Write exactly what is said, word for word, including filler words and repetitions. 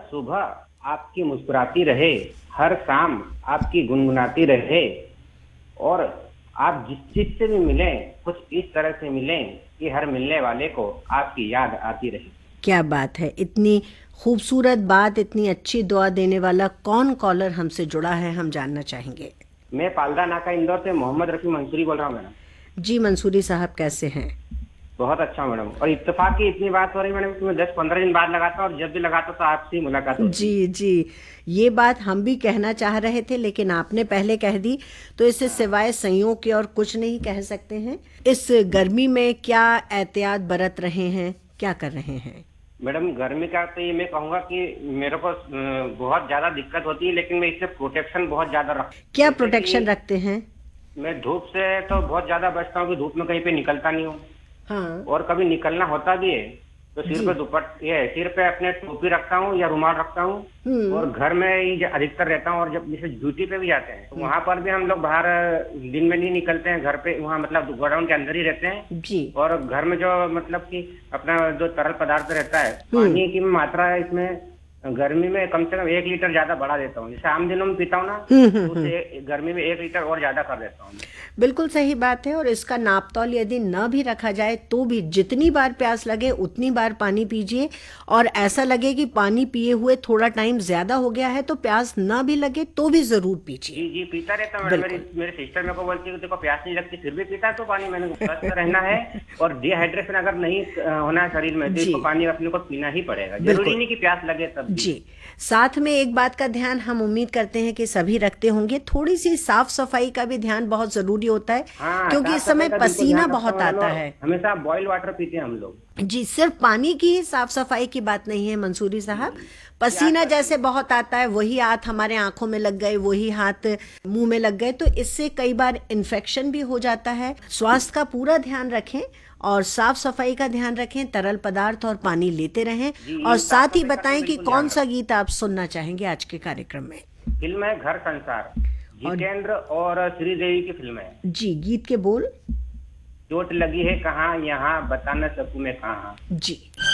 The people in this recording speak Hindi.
सुबह आपकी मुस्कुराती रहे, हर शाम आपकी गुनगुनाती रहे, और आप जिस चीज से भी मिलें कुछ इस तरह से मिलें कि हर मिलने वाले को आपकी याद आती रहे। क्या बात है, इतनी खूबसूरत बात, इतनी अच्छी दुआ देने वाला कौन कॉलर हमसे जुड़ा है, हम जानना चाहेंगे। मैं पालदा नाका इंदौर से मोहम्मद रफी मंसूरी बोल रहा हूँ मैडम। जी मंसूरी साहब, कैसे हैं? बहुत अच्छा मैडम, और इत्तेफाक की इतनी बात हो रही मैडम कि मैं दस पंद्रह दिन बाद लगाता हूँ, और जब भी लगाता तो आपसे ही मुलाकात होती। जी जी, ये बात हम भी कहना चाह रहे थे लेकिन आपने पहले कह दी, तो इससे सिवाय संयोग के और कुछ नहीं कह सकते हैं। इस गर्मी में क्या एहतियात बरत रहे हैं, क्या कर रहे हैं? मैडम गर्मी का तो ये मैं कहूँगा कि मेरे को अ, बहुत ज्यादा दिक्कत होती है, लेकिन मैं इससे प्रोटेक्शन बहुत ज्यादा रख क्या प्रोटेक्शन रखते हैं? मैं धूप से तो बहुत ज्यादा बचता हूँ कि धूप में कहीं पे निकलता नहीं हूँ, हाँ और कभी निकलना होता भी है तो सिर जी। पे दुपट ये सिर पे अपने टोपी रखता हूँ या रुमाल रखता हूँ, हम्म। और घर में ही अधिकतर रहता हूँ। और जब जैसे ड्यूटी पे भी जाते हैं तो वहां पर भी हम लोग बाहर दिन में नहीं निकलते हैं, घर पे वहाँ मतलब गोडाउन के अंदर ही रहते हैं। जी। और घर में जो मतलब कि अपना जो तरल पदार्थ रहता है, हम्म। पानी की मात्रा है इसमें गर्मी में कम से कम एक लीटर ज्यादा बढ़ा देता हूँ। जैसे आम दिनों में पीता हूँ ना, हम्म, तो हम्म, उसे गर्मी में एक लीटर और ज्यादा कर देता हूँ। बिल्कुल सही बात है। और इसका नापतौल यदि न भी रखा जाए तो भी जितनी बार प्यास लगे उतनी बार पानी पीजिए, और ऐसा लगे कि पानी पिए हुए थोड़ा टाइम ज्यादा हो गया है तो प्यास न भी लगे तो भी जरूर पीजिए। जी जी, पीता रहता हूँ मैडम। मेरी मेरी सिस्टर मेरे को बोलती है कि देखो प्यास नहीं लगती फिर भी पीता है, तो पानी मैंने स्वस्थ रहना है और डिहाइड्रेशन अगर नहीं अ, होना है शरीर में तो जी। इसको पानी अपने को पीना ही पड़ेगा। बिल्कुल। जरूरी नहीं कि प्यास लगे तब भी। जी, साथ में एक बात का ध्यान हम उम्मीद करते हैं कि सभी रखते होंगे, थोड़ी सी साफ सफाई का भी ध्यान बहुत जरूरी होता है, हाँ, क्योंकि साफ इस सफाई समय का बिल्कुल पसीना ध्यान रखता बहुत हूँ मैडम, आता और है। हमेशा बॉइल वाटर पीते हैं हम लोग। जी, सिर्फ पानी की ही साफ सफाई की बात नहीं है मंसूरी साहब, पसीना जैसे बहुत आता है, वही हाथ हमारे आंखों में लग गए, वही हाथ मुंह में लग गए, तो इससे कई बार इन्फेक्शन भी हो जाता है। स्वास्थ्य का पूरा ध्यान रखें और साफ सफाई का ध्यान रखें, तरल पदार्थ और पानी लेते रहें। जी, और इन साफ साथ ही सफाई का तो बताएं कि बिल्कुल कौन ध्यान सा रखें। गीत आप सुनना चाहेंगे आज के कार्यक्रम में। फिल्म है घर संसार, और जितेंद्र और श्रीदेवी की फिल्म है। जी, गीत के बोल। चोट लगी है कहाँ यहाँ बता न सकूं मैं कहाँ। जी।